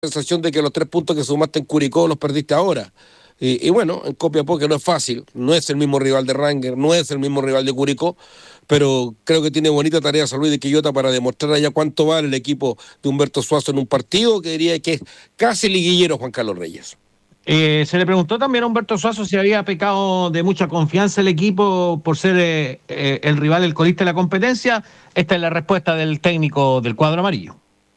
sensación de que los 3 puntos que sumaste en Curicó los perdiste ahora. Y bueno, en Copiapó, que no es fácil, no es el mismo rival de Rangers, no es el mismo rival de Curicó, pero creo que tiene bonita tarea San Luis de Quillota para demostrar allá cuánto vale el equipo de Humberto Suazo en un partido que diría que es casi liguillero Juan Carlos Reyes. Se le preguntó también a Humberto Suazo si había pecado de mucha confianza el equipo por ser el rival, el colista de la competencia. Esta es la respuesta del técnico del cuadro amarillo.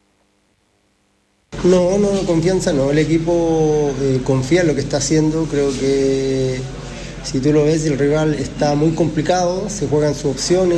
No, confianza no. El equipo confía en lo que está haciendo. Creo que si tú lo ves, el rival está muy complicado, se juegan sus opciones,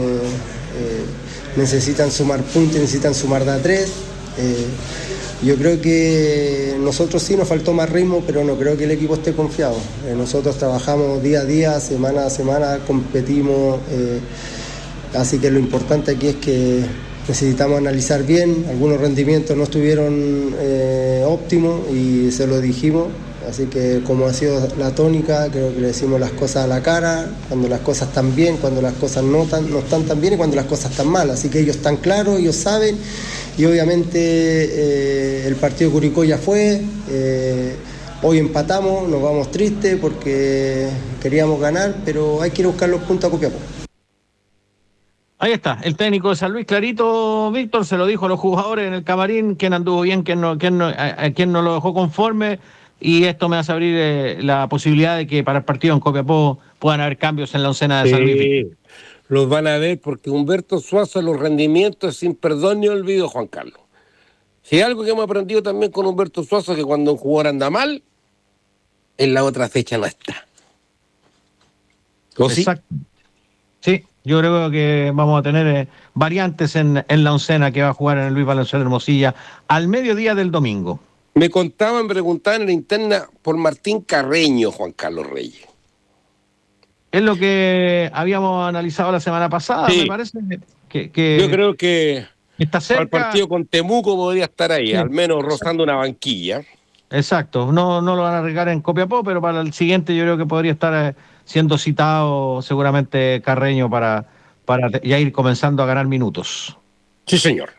necesitan sumar puntos, necesitan sumar de a 3. Yo creo que nosotros sí nos faltó más ritmo, pero no creo que el equipo esté confiado. Nosotros trabajamos día a día, semana a semana, competimos, así que lo importante aquí es que necesitamos analizar bien. Algunos rendimientos no estuvieron óptimos y se lo dijimos, así que como ha sido la tónica, creo que le decimos las cosas a la cara, cuando las cosas están bien, cuando las cosas no están tan bien y cuando las cosas están mal, así que ellos están claros, ellos saben. Y obviamente el partido de Curicó ya fue, hoy empatamos, nos vamos tristes porque queríamos ganar, pero hay que ir a buscar los puntos a Copiapó. Ahí está, el técnico de San Luis, clarito, Víctor, se lo dijo a los jugadores en el camarín, quién anduvo bien, quién no lo dejó conforme, y esto me hace abrir la posibilidad de que para el partido en Copiapó puedan haber cambios en la oncena de San Luis. Sí, los van a ver porque Humberto Suazo los rendimientos es sin perdón ni olvido, Juan Carlos. Si hay algo que hemos aprendido también con Humberto Suazo es que cuando un jugador anda mal, en la otra fecha no está. ¿O sí? Exacto. Sí, yo creo que vamos a tener variantes en la oncena que va a jugar en el Luis Valenzuela Hermosilla al mediodía del domingo. Me preguntaban en la interna por Martín Carreño, Juan Carlos Reyes. Es lo que habíamos analizado la semana pasada, sí. Me parece que yo creo que está cerca. Al partido con Temuco podría estar ahí, sí, al menos rozando una banquilla. Exacto, no lo van a arriesgar en Copiapó, pero para el siguiente yo creo que podría estar siendo citado seguramente Carreño para ya ir comenzando a ganar minutos. Sí, señor.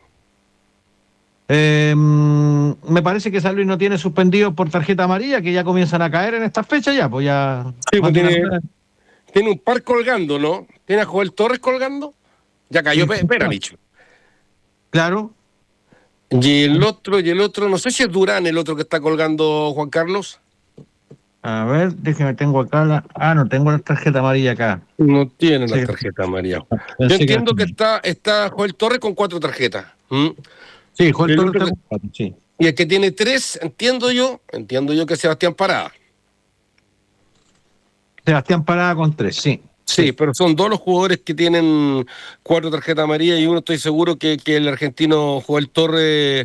Me parece que San Luis no tiene suspendidos por tarjeta amarilla, que ya comienzan a caer en estas fechas ya, pues ya... Sí, pues tiene un par colgando, ¿no? ¿Tiene a Joel Torres colgando? Ya cayó Peranich. Claro. Y el otro, no sé si es Durán el otro que está colgando, Juan Carlos. A ver, déjeme, tengo acá no tengo la tarjeta amarilla acá. No tiene la tarjeta amarilla. Yo entiendo que está Joel Torres con 4 tarjetas. Sí, Joel Torres está con 4, sí. Y el que tiene 3, entiendo yo que es Sebastián Parada. Sebastián Parada con 3, sí. Sí, pero son 2 los jugadores que tienen 4 tarjetas amarillas y uno estoy seguro que el argentino Joel Torres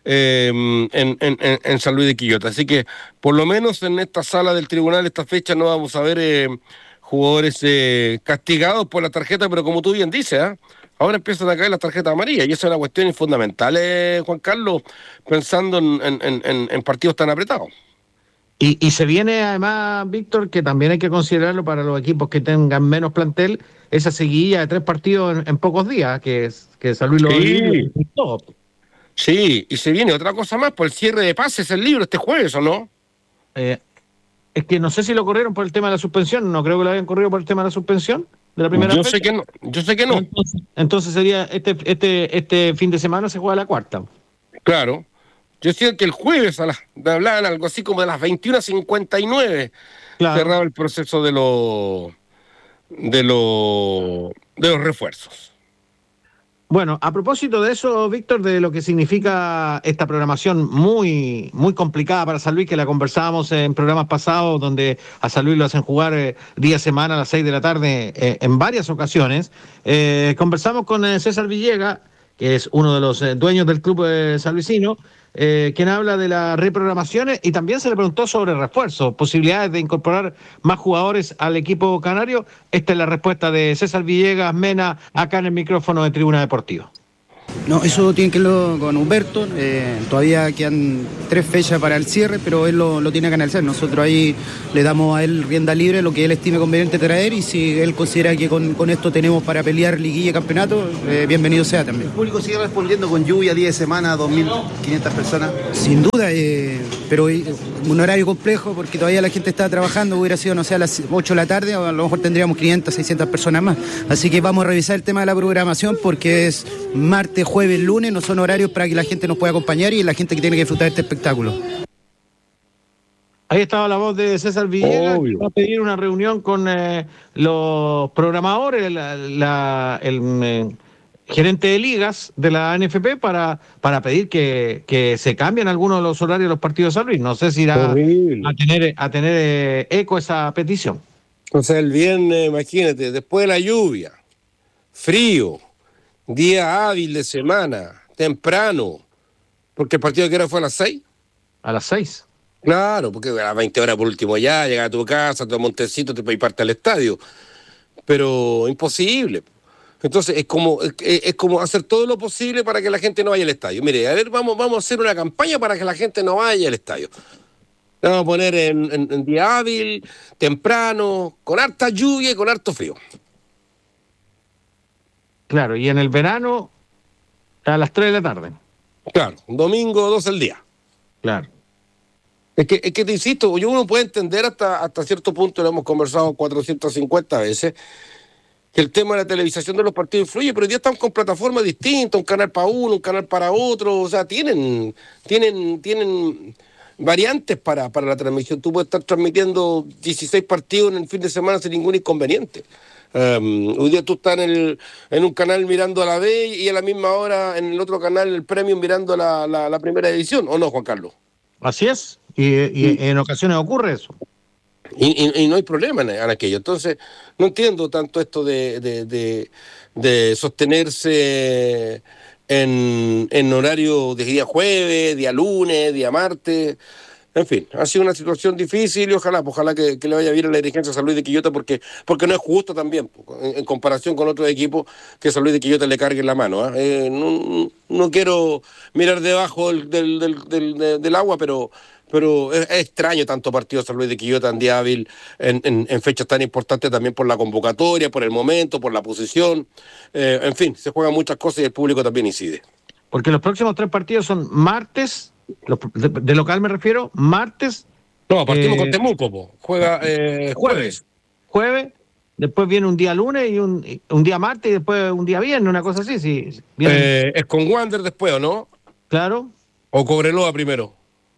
en San Luis de Quillota. Así que por lo menos en esta sala del tribunal esta fecha no vamos a ver jugadores castigados por la tarjeta, pero como tú bien dices, ahora empiezan a caer las tarjetas amarillas y eso es una cuestión fundamental, Juan Carlos, pensando en partidos tan apretados. Y se viene además, Víctor, que también hay que considerarlo para los equipos que tengan menos plantel, esa seguidilla de 3 partidos en pocos días, que San Luis lo hizo. Sí, y se viene otra cosa más por el cierre de pases el libro este jueves, ¿o no? Es que no sé si lo corrieron por el tema de la suspensión, no creo que lo hayan corrido por el tema de la suspensión de la primera fecha. Yo sé que no. Entonces sería este fin de semana se juega la 4ª. Claro. Yo decía que el jueves hablaban algo así como de las 21:59 claro. Cerraba el proceso de los refuerzos. Bueno, a propósito de eso, Víctor, de lo que significa esta programación muy, muy complicada para San Luis, que la conversábamos en programas pasados, donde a San Luis lo hacen jugar día a semana a las 6 de la tarde en varias ocasiones. Conversamos con César Villegas, que es uno de los dueños del club sanluisino, quien habla de las reprogramaciones y también se le preguntó sobre refuerzos, posibilidades de incorporar más jugadores al equipo canario. Esta es la respuesta de César Villegas Mena acá en el micrófono de Tribuna Deportiva. No, eso tiene que verlo con Humberto. Todavía quedan 3 fechas para el cierre, pero él lo tiene que analizar. Nosotros ahí le damos a él rienda libre, lo que él estime conveniente traer, y si él considera que con esto tenemos para pelear liguilla y campeonato, bienvenido sea también. ¿El público sigue respondiendo con lluvia, 10 de semana, 2.500 personas? Sin duda, pero un horario complejo porque todavía la gente está trabajando. Hubiera sido, no sé, a las 8 de la tarde, o a lo mejor tendríamos 500, 600 personas más. Así que vamos a revisar el tema de la programación porque es martes, jueves, lunes, no son horarios para que la gente nos pueda acompañar y la gente que tiene que disfrutar de este espectáculo. Ahí estaba la voz de César Villegas, que va a pedir una reunión con los programadores, el gerente de ligas de la NFP para pedir que se cambien algunos de los horarios de los partidos de San Luis. No sé si irá a tener eco esa petición. O sea, el viernes, imagínate, después de la lluvia, frío, día hábil de semana, temprano, porque el partido que era fue a las 6. A las 6. Claro, porque a las 20 horas por último ya, llegas a tu casa, te Montecito, te parte al estadio. Pero imposible. Entonces es como hacer todo lo posible para que la gente no vaya al estadio. Mire, a ver, vamos a hacer una campaña para que la gente no vaya al estadio. La vamos a poner en día hábil, temprano, con harta lluvia y con harto frío. Claro, y en el verano a las 3 de la tarde. Claro, domingo 12 del día. Claro. Es que te insisto, uno puede entender hasta cierto punto, lo hemos conversado 450 veces, que el tema de la televisación de los partidos influye, pero hoy día estamos con plataformas distintas, un canal para uno, un canal para otro, o sea, tienen variantes para la transmisión. Tú puedes estar transmitiendo 16 partidos en el fin de semana sin ningún inconveniente. Hoy día tú estás en un canal mirando a la B y a la misma hora en el otro canal, el Premium, mirando la primera edición, ¿o no, Juan Carlos? Así es, y en ocasiones ocurre eso. Y no hay problema en aquello. Entonces, no entiendo tanto esto de sostenerse en horario de día jueves, día lunes, día martes. En fin, ha sido una situación difícil y ojalá que le vaya bien a la dirigencia de San Luis de Quillota porque no es justo también, en comparación con otros equipos, que San Luis de Quillota le cargue la mano. No quiero mirar debajo del agua, pero es extraño tanto partido de San Luis de Quillota en día hábil, en fechas tan importantes también por la convocatoria, por el momento, por la posición. En fin, se juegan muchas cosas y el público también incide. Porque los próximos 3 partidos son martes, de local me refiero, martes. No, partimos con Temuco, juega jueves. Jueves, después viene un día lunes y un día martes y después un día viernes, una cosa así. Sí, es con Wander después, ¿o no? Claro. ¿O Cobreloa primero?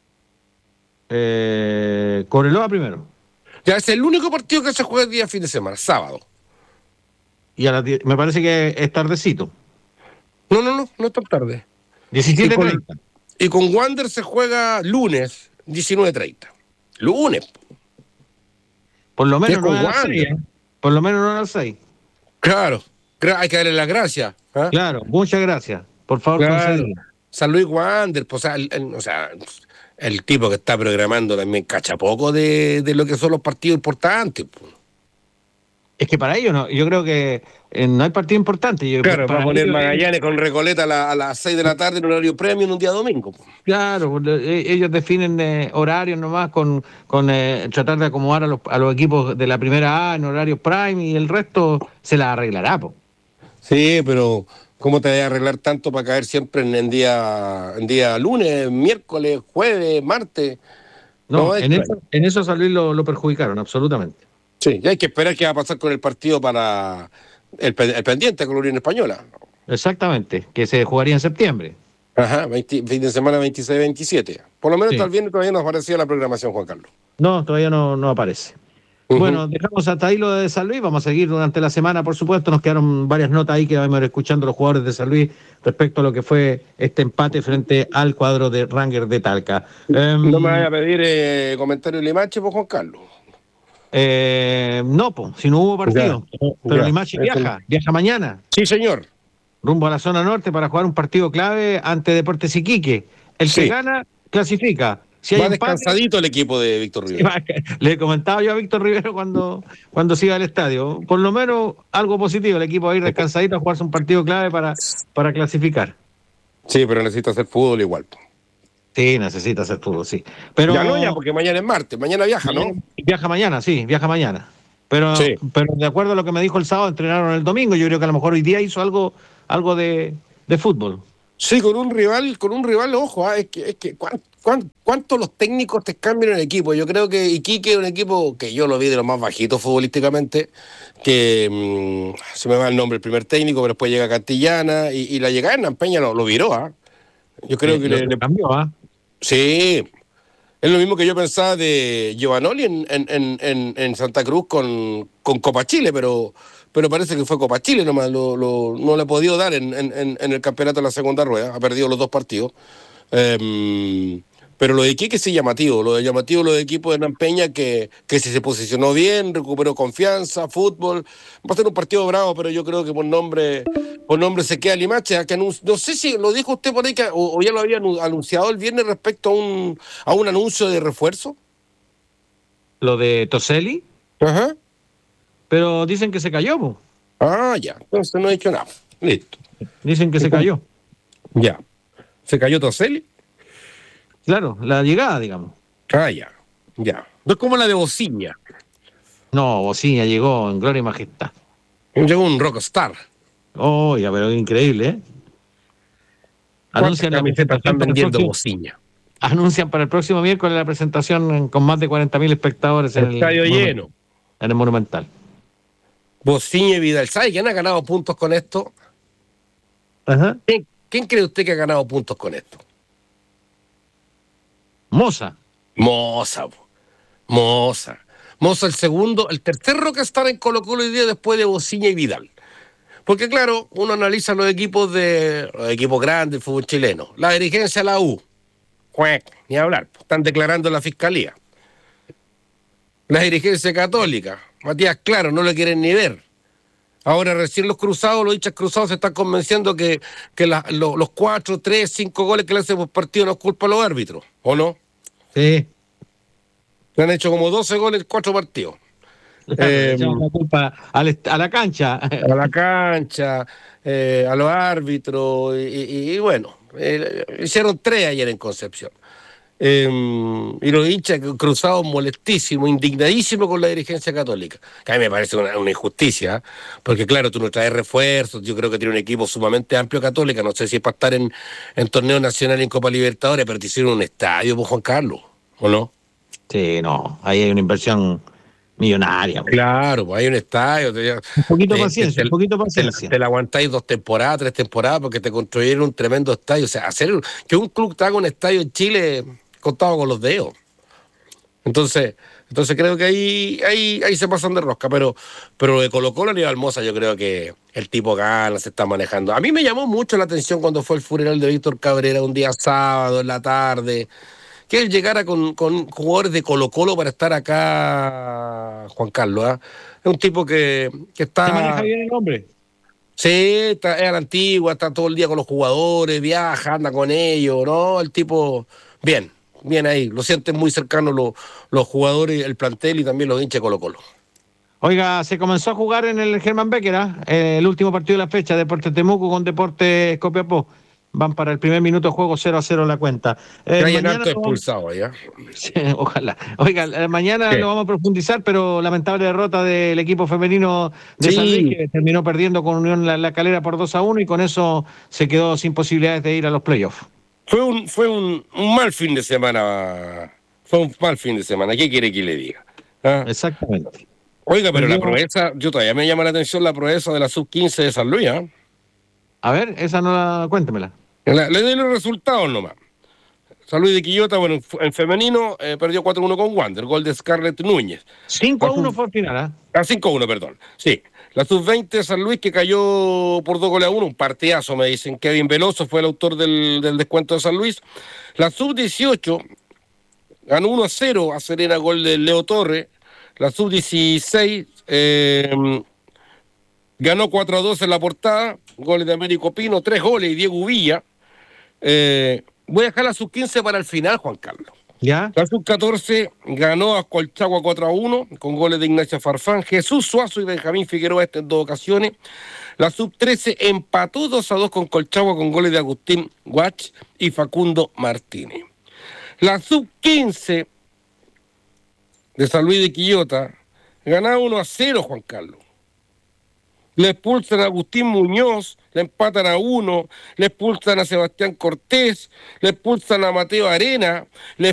Cobreloa primero. Ya es el único partido que se juega el día fin de semana, sábado. Y me parece que es tardecito. No es tan tarde. 17:30. Y con Wander se juega lunes, 19:30. Lunes. Por lo menos no a las 6. Por lo menos no a las 6. Claro. Hay que darle las gracias. ¿Eh? Claro, muchas gracias. Por favor, claro. San Luis Wander, pues, el tipo que está programando también cacha poco de lo que son los partidos importantes. Pues. Es que para ellos no, yo creo que no hay partido importante. Claro, para poner Magallanes con Recoleta a las 6 de la tarde en horario premium un día domingo. Claro, ellos definen horarios nomás con tratar de acomodar a los equipos de la primera A en horarios prime y el resto se la arreglará. Po. Sí, pero ¿cómo te vas a arreglar tanto para caer siempre en día lunes, miércoles, jueves, martes? No, en eso San Luis lo perjudicaron, absolutamente. Sí, y hay que esperar qué va a pasar con el partido para el pendiente con la Unión Española. Exactamente, que se jugaría en septiembre. Ajá, fin de semana 26-27. Por lo menos sí. Hasta el viernes todavía no aparecía la programación, Juan Carlos. No, todavía no aparece. Bueno, dejamos hasta ahí lo de San Luis, vamos a seguir durante la semana, por supuesto, nos quedaron varias notas ahí que vamos a ir escuchando los jugadores de San Luis respecto a lo que fue este empate frente al cuadro de Rangers de Talca. No me vaya a pedir comentario de Limache, pues, Juan Carlos. No, pues, si no hubo partido. Pero Limache viaja mañana. Sí, señor. Rumbo a la zona norte para jugar un partido clave ante Deportes Iquique. El que gana, clasifica. Si hay va empate, descansadito el equipo de Víctor Rivero. Le comentaba yo a Víctor Rivero cuando se iba al estadio. Por lo menos algo positivo, el equipo va a ir descansadito a jugarse un partido clave para clasificar. Sí, pero necesita hacer fútbol igual. Sí, necesita hacer fútbol, sí. Pero Ya no, ya, porque mañana es martes, mañana viaja, ¿no? viaja mañana, sí, viaja mañana. Sí. Pero de acuerdo a lo que me dijo el sábado, entrenaron el domingo. Yo creo que a lo mejor hoy día hizo algo de fútbol. Sí, con un rival, ojo, es que ¿cuánto los técnicos te cambian el equipo? Yo creo que Iquique es un equipo que yo lo vi de los más bajitos futbolísticamente, que se me va el nombre el primer técnico, pero después llega Cantillana y la llegada de Hernán Peña lo viró, ¿ah? Yo creo que le cambió, ¿ah? Sí, es lo mismo que yo pensaba de Giovanoli en Santa Cruz con Copa Chile, pero parece que fue Copa Chile nomás, no le ha podido dar en el campeonato de la segunda rueda, ha perdido los 2 partidos. Pero lo de Iquique sí llamativo, lo de equipo de Hernán Peña que si se posicionó bien, recuperó confianza, fútbol, va a ser un partido bravo, pero yo creo que por nombre se queda Limache, que no sé si lo dijo usted por ahí o ya lo había anunciado el viernes respecto a un anuncio de refuerzo. Lo de Toselli, Ajá. pero dicen que se cayó, po. Ah, ya, entonces no he dicho nada. Listo. Dicen que se cayó. Ya. ¿Se cayó Toselli? Claro, la llegada, digamos. Ah, ya. Ya. No es como la de Bociña. No, Bociña llegó en gloria y majestad. Llegó un rockstar. Oh, ya, pero increíble, ¿eh? ¿Cuántas camisetas están vendiendo Bociña? Anuncian para el próximo miércoles la presentación con más de 40.000 espectadores en el estadio lleno. En el Monumental. Bociña y Vidal. ¿Sabe quién ha ganado puntos con esto? Ajá. ¿Quién cree usted que ha ganado puntos con esto? Moza. Moza el tercer rockstar en Colo-Colo hoy día después de Bociña y Vidal. Porque claro, uno analiza los equipos grandes del fútbol chileno. La dirigencia de la U. Ni hablar. Están declarando en la fiscalía. La dirigencia católica. Matías Claro, no le quieren ni ver. Ahora recién los hinchas cruzados se están convenciendo que los 4, 3, 5 goles que le hacen por partido no es culpa de los árbitros, ¿o no? Sí. Le han hecho como 12 goles en 4 partidos. Echamos la culpa a la cancha. A la cancha, a los árbitros, y bueno, hicieron 3 ayer en Concepción. Y los hinchas cruzados molestísimos, indignadísimos con la dirigencia católica, que a mí me parece una injusticia, ¿eh? Porque claro, tú no traes refuerzos, yo creo que tiene un equipo sumamente amplio Católica, no sé si es para estar en torneo nacional y en Copa Libertadores, pero te hicieron un estadio, pues, Juan Carlos, ¿o no? Sí, no, ahí hay una inversión millonaria. Claro, pues hay un estadio. Un poquito de paciencia. Te la aguantáis 2 temporadas, 3 temporadas, porque te construyeron un tremendo estadio. O sea, hacer que un club te haga un estadio en Chile contado con los dedos. Entonces creo que ahí se pasan de rosca, pero de Colo-Colo a nivel Moza yo creo que el tipo gana, se está manejando. A mí me llamó mucho la atención cuando fue el funeral de Víctor Cabrera un día sábado en la tarde, que él llegara con jugadores de Colo-Colo para estar acá, Juan Carlos, ¿eh? Es un tipo que está... ¿Se maneja bien el hombre? Sí, es a la antigua, está todo el día con los jugadores, viaja, anda con ellos, ¿no? El tipo, bien ahí, lo sienten muy cercanos los jugadores, el plantel y también los hinchas de Colo-Colo. Oiga, se comenzó a jugar en el Germán Becker, el último partido de la fecha, Deportes Temuco con Deportes Copiapó. Van para el primer minuto de juego 0-0 la cuenta. Mañana expulsado allá. Sí, ojalá. Oiga, mañana lo vamos a profundizar, pero lamentable derrota del equipo femenino de San Luis, que terminó perdiendo con Unión La Calera por 2-1 y con eso se quedó sin posibilidades de ir a los playoffs. Fue un mal fin de semana. ¿Qué quiere que le diga? ¿Ah? Exactamente. Oiga, pero la proeza, yo todavía me llama la atención la proeza de la sub-15 de San Luis, ¿eh? A ver, esa no la cuéntemela. Le doy los resultados nomás. San Luis de Quillota, bueno, en femenino perdió 4-1 con Wander, gol de Scarlett Núñez. 5-1 fue al final, ¿ah? 5-1, perdón. Sí. La sub-20 de San Luis que cayó por 2-1, un partidazo, me dicen. Kevin Veloso fue el autor del descuento de San Luis. La sub-18 ganó 1-0 a Serena, gol de Leo Torre. La sub-16 ganó 4-2 en la portada, goles de Américo Pino, 3 goles y Diego Villa. Voy a dejar la sub-15 para el final, Juan Carlos. ¿Ya? La sub-14 ganó a Colchagua 4-1 con goles de Ignacio Farfán, Jesús Suazo y Benjamín Figueroa en 2 ocasiones. La sub-13 empató 2-2 con Colchagua con goles de Agustín Guach y Facundo Martínez. La sub-15 de San Luis de Quillota ganaba 1-0, Juan Carlos. Le expulsan a Agustín Muñoz, le empatan a 1, le expulsan a Sebastián Cortés, le expulsan a Mateo Arena, le